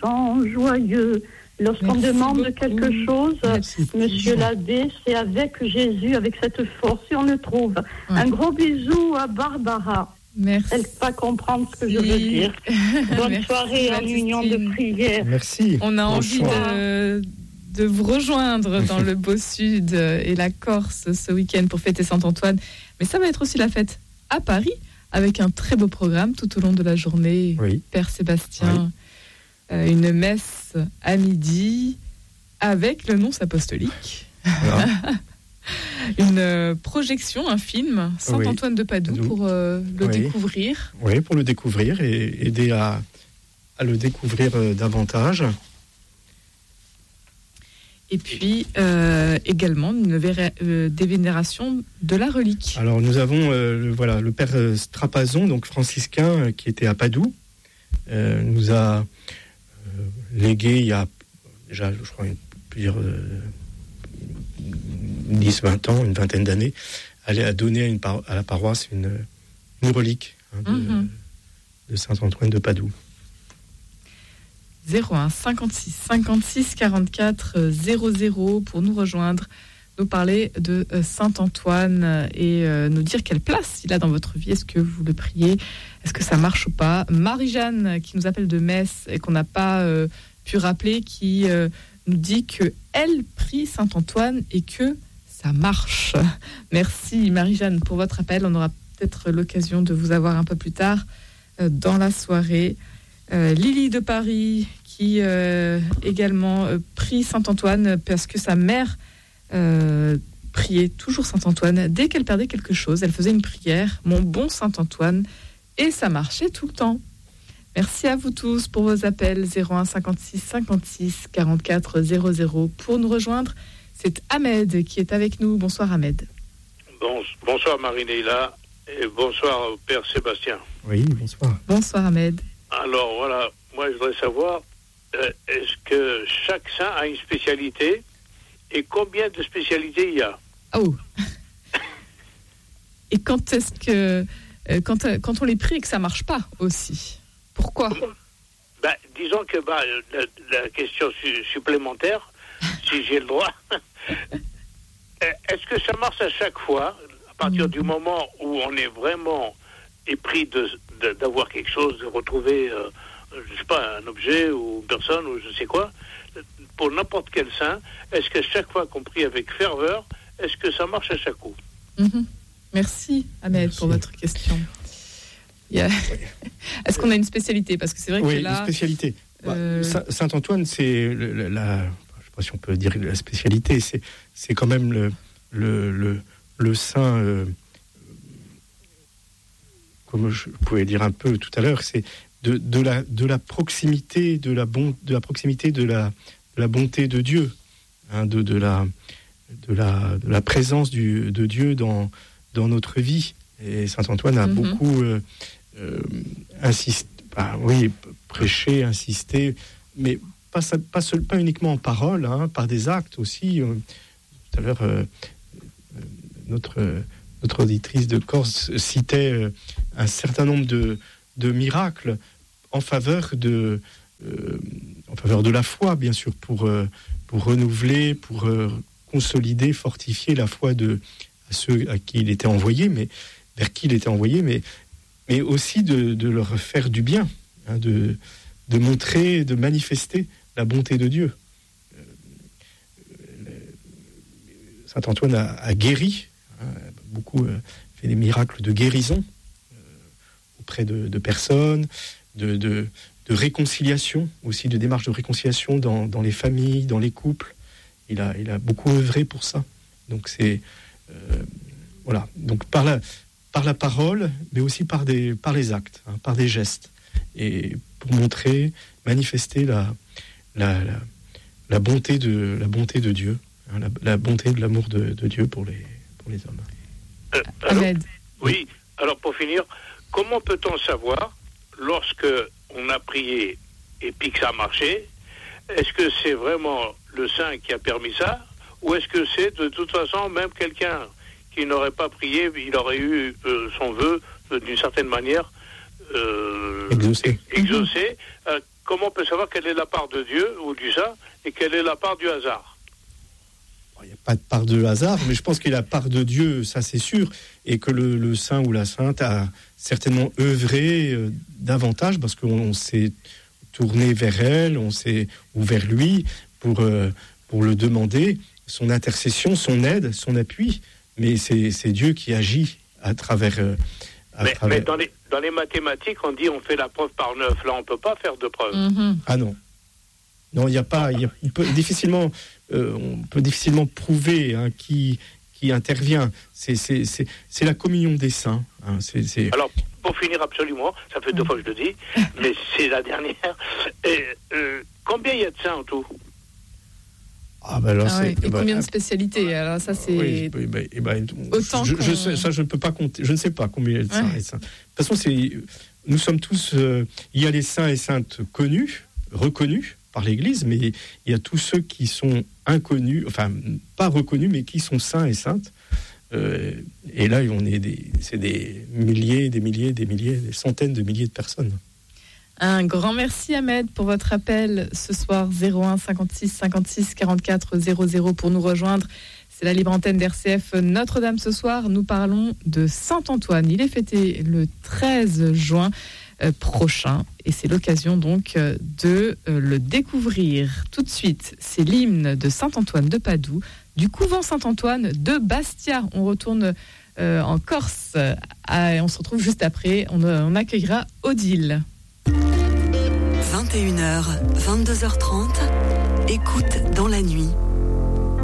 chant joyeux. Lorsqu'on demande quelque chose, Monsieur l'abbé, c'est avec Jésus, avec cette force, et on le trouve. Un gros bisou à Barbara. Merci. Elle va comprendre ce que je veux dire. Bonne soirée en union de prière. Merci. On a envie de vous rejoindre dans le Beau Sud et la Corse ce week-end pour fêter Saint-Antoine. Mais ça va être aussi la fête à Paris, avec un très beau programme tout au long de la journée. Oui. Père Sébastien, une messe à midi avec le nonce apostolique. Voilà. Une projection, un film, Saint-Antoine de Padoue, pour le découvrir. Oui, pour le découvrir et aider à le découvrir davantage. Et puis également des vénérations de la relique. Alors nous avons le père Strapazon, donc franciscain, qui était à Padoue, nous a légué il y a déjà, je crois, plusieurs 10-20 ans, une vingtaine d'années, a donné à la paroisse une relique de Saint-Antoine de Padoue. 01 56 56 44 00 pour nous rejoindre, nous parler de Saint-Antoine et nous dire quelle place il a dans votre vie. Est-ce que vous le priez? Est-ce que ça marche ou pas? Marie-Jeanne, qui nous appelle de Metz et qu'on n'a pas pu rappeler, qui nous dit qu'elle prie Saint-Antoine et que ça marche. Merci Marie-Jeanne pour votre appel. On aura peut-être l'occasion de vous avoir un peu plus tard dans la soirée. Lily de Paris qui également prie Saint-Antoine parce que sa mère priait toujours Saint-Antoine. Dès qu'elle perdait quelque chose, elle faisait une prière, mon bon Saint-Antoine, et ça marchait tout le temps. Merci à vous tous pour vos appels. 01 56 56 44 00 pour nous rejoindre. C'est Ahmed qui est avec nous. Bonsoir Ahmed. Bonsoir Marie-Leila et bonsoir au Père Sébastien. Oui, bonsoir. Bonsoir Ahmed. Alors voilà, moi je voudrais savoir, est-ce que chaque saint a une spécialité et combien de spécialités il y a? Oh. Et quand est-ce que quand on les prie et que ça marche pas aussi, pourquoi? Disons que la question supplémentaire, si j'ai le droit, est-ce que ça marche à chaque fois, à partir du moment où on est vraiment épris d'avoir quelque chose, de retrouver, je sais pas, un objet ou une personne ou je sais quoi, pour n'importe quel saint, est-ce que chaque fois qu'on prie avec ferveur, est-ce que ça marche à chaque coup? Merci Ahmed pour votre question. Est-ce qu'on a une spécialité? Parce que c'est vrai que là... Oui, une spécialité. Saint-Antoine, c'est je ne sais pas si on peut dire la spécialité, c'est quand même le saint, comme je pouvais dire un peu tout à l'heure, c'est de la proximité, de la proximité de la bonté de Dieu, hein, de la présence de Dieu dans notre vie. Et Saint-Antoine a beaucoup prêché, insisté, mais pas uniquement en parole, hein, par des actes aussi. Tout à l'heure, notre auditrice de Corse citait un certain nombre de miracles en faveur de la foi, bien sûr, pour renouveler, pour consolider, fortifier la foi à ceux à qui il était envoyé, mais vers qui il était envoyé, mais aussi de leur faire du bien, hein, de montrer, de manifester la bonté de Dieu. Saint Antoine a guéri, hein, beaucoup fait des miracles de guérison auprès de personnes, de réconciliation, aussi de démarches de réconciliation dans les familles, dans les couples. Il a beaucoup œuvré pour ça. Donc c'est voilà. Donc par la parole, mais aussi par les actes, hein, par des gestes, et pour montrer, manifester la bonté de Dieu, hein, la bonté de l'amour de Dieu pour les hommes. Oui. Alors pour finir, comment peut-on savoir lorsque on a prié et puis que ça a marché? Est-ce que c'est vraiment le saint qui a permis ça, ou est-ce que c'est de toute façon même quelqu'un qui n'aurait pas prié, il aurait eu son vœu d'une certaine manière exaucé? comment on peut savoir quelle est la part de Dieu ou du saint et quelle est la part du hasard? Il n'y a pas de part de hasard, mais je pense qu'il y a la part de Dieu, ça c'est sûr, et que le saint ou la sainte a certainement œuvré davantage parce qu'on s'est tourné vers elle, ou vers lui pour le demander, son intercession, son aide, son appui. Mais c'est Dieu qui agit à travers... Mais dans les mathématiques, on dit on fait la preuve par 9. Là, on ne peut pas faire de preuve. Mm-hmm. Ah non. Non, il n'y a pas... on peut difficilement prouver qui intervient. C'est la communion des saints. Hein, Alors, pour finir absolument, ça fait 2 fois que je le dis, mais c'est la dernière. Combien il y a de saints en tout? Et combien de spécialités? Alors ça c'est autant je ne peux pas compter. Je ne sais pas combien il y a de saints et saintes. De toute façon, nous sommes tous. Il y a les saints et saintes connus, reconnus par l'Église, mais il y a tous ceux qui sont inconnus, enfin pas reconnus, mais qui sont saints et saintes. Et là, c'est des milliers, des centaines de milliers de personnes. Un grand merci Ahmed pour votre appel ce soir. 01 56 56 44 00 pour nous rejoindre. C'est la libre antenne d'RCF Notre-Dame ce soir. Nous parlons de Saint-Antoine. Il est fêté le 13 juin prochain et c'est l'occasion donc de le découvrir. Tout de suite, c'est l'hymne de Saint-Antoine de Padoue du couvent Saint-Antoine de Bastia. On retourne en Corse et on se retrouve juste après. On accueillera Odile. 21h, 22h30, écoute dans la nuit.